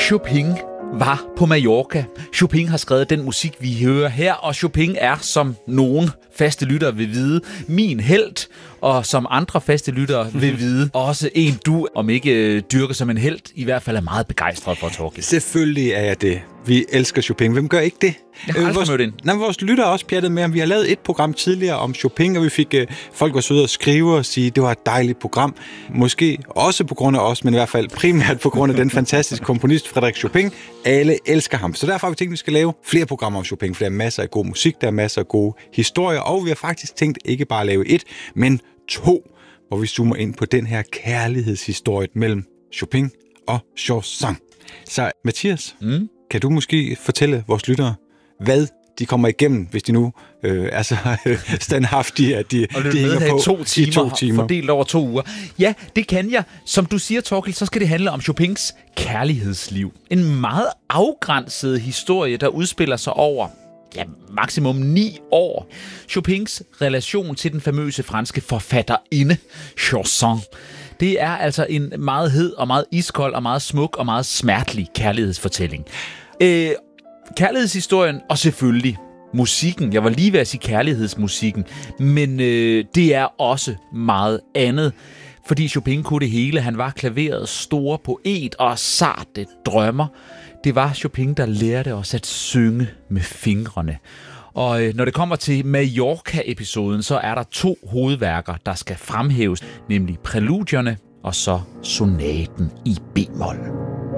Chopin var på Mallorca. Chopin har skrevet den musik, vi hører her, og Chopin er, som nogen faste lyttere vil vide, min helt, og som andre faste lyttere vil vide, også en du, om ikke dyrker som en helt, i hvert fald er meget begejstret for, Torkild. Selvfølgelig er jeg det. Vi elsker Chopin. Hvem gør ikke det? Jeg har aldrig mødt ind. Vores lyttere også pjattet med, om vi har lavet et program tidligere om Chopin, og vi fik folk var søde og skrive og sige, det var et dejligt program. Måske også på grund af os, men i hvert fald primært på grund af den fantastiske komponist Frédéric Chopin. Alle elsker ham. Så derfor har vi tænkt, at vi skal lave flere programmer om Chopin, for der er masser af god musik, der er masser af gode historier, og vi har faktisk tænkt ikke bare at lave et, men 2, hvor vi zoomer ind på den her kærlighedshistorie mellem Chopin og Chausson. Så Mathias, kan du måske fortælle vores lyttere, hvad de kommer igennem, hvis de nu er så standhaftige, at de hænger på 2 timer, i 2 timer. Fordelt over 2 uger. Ja, det kan jeg. Som du siger, Torkild, så skal det handle om Chopins kærlighedsliv. En meget afgrænset historie, der udspiller sig over maksimum 9 år. Chopins relation til den famøse franske forfatterinde Chausson. Det er altså en meget hed og meget iskold og meget smuk og meget smertelig kærlighedsfortælling. Kærlighedshistorien og selvfølgelig musikken. Jeg var lige ved at sige kærlighedsmusikken, men det er også meget andet. Fordi Chopin kunne det hele. Han var klaverets store poet og sarte drømmer. Det var Chopin, der lærte os at synge med fingrene. Og når det kommer til Mallorca-episoden, så er der 2 hovedværker, der skal fremhæves, nemlig præludierne og så sonaten i b-mol.